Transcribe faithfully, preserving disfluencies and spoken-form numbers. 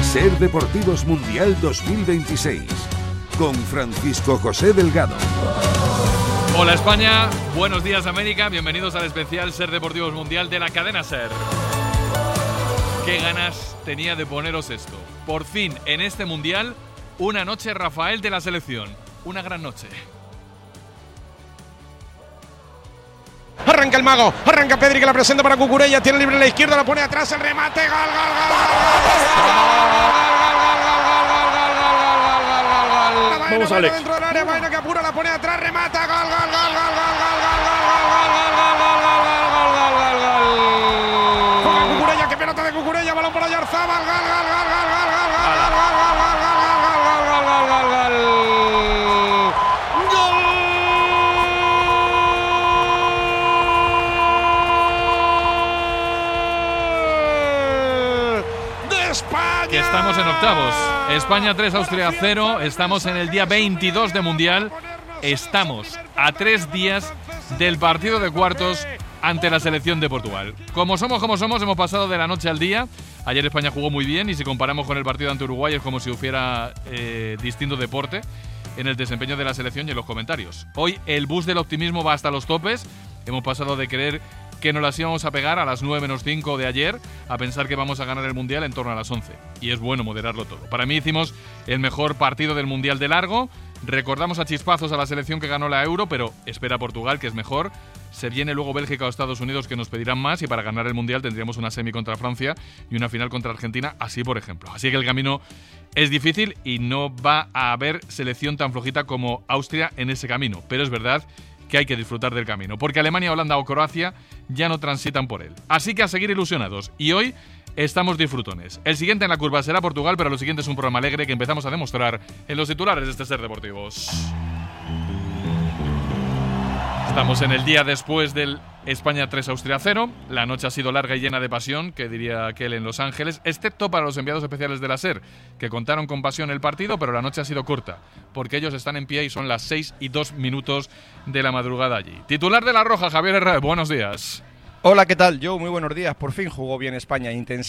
Ser Deportivos Mundial dos mil veintiséis, con Francisco José Delgado. Hola España, buenos días América, bienvenidos al especial Ser Deportivos Mundial de la cadena Ser. Qué ganas tenía de poneros esto. Por fin, en este Mundial, una noche Rafael de la selección. Una gran noche. Arranca el mago, arranca Pedri que la presenta para Cucurella, tiene libre en la izquierda, la pone atrás, el remate, gol, gol, gol, gol. Vamos, Alex. Dentro del área, Baena que apura, la pone atrás, remata, gol, gol, gol, gol, gol, gol, gol, gol, gol, gol, gol, gol, gol, gol. Juega Cucurella, que pelota de Cucurella, balón para Oyarzabal, gol, gol, gol, gol, gol, gol, gol, gol, gol, gol, gol, gol. Que estamos en octavos. España tres, Austria cero. Estamos en el día veintidós de Mundial. Estamos a tres días del partido de cuartos ante la selección de Portugal. Como somos, como somos, hemos pasado de la noche al día. Ayer España jugó muy bien y si comparamos con el partido ante Uruguay es como si hubiera eh, distinto deporte en el desempeño de la selección y en los comentarios. Hoy el bus del optimismo va hasta los topes. Hemos pasado de creer que nos las íbamos a pegar a las nueve menos cinco de ayer a pensar que vamos a ganar el Mundial en torno a las once. Y es bueno moderarlo todo. Para mí hicimos el mejor partido del Mundial de largo. Recordamos a chispazos a la selección que ganó la Euro, pero espera Portugal, que es mejor. Se viene luego Bélgica o Estados Unidos, que nos pedirán más, y para ganar el Mundial tendríamos una semi contra Francia y una final contra Argentina, así por ejemplo. Así que el camino es difícil y no va a haber selección tan flojita como Austria en ese camino. Pero es verdad que hay que disfrutar del camino, porque Alemania, Holanda o Croacia ya no transitan por él. Así que a seguir ilusionados. Y hoy estamos disfrutones. El siguiente en la curva será Portugal, pero lo siguiente es un programa alegre que empezamos a demostrar en los titulares de este Ser Deportivos. Estamos en el día después del España tres, Austria cero. La noche ha sido larga y llena de pasión, que diría aquel en Los Ángeles, excepto para los enviados especiales de la SER, que contaron con pasión el partido, pero la noche ha sido corta, porque ellos están en pie y son las seis y dos minutos de la madrugada allí. Titular de La Roja, Javier Herrera, buenos días. Hola, ¿qué tal? Yo, muy buenos días. Por fin jugó bien España, intensamente.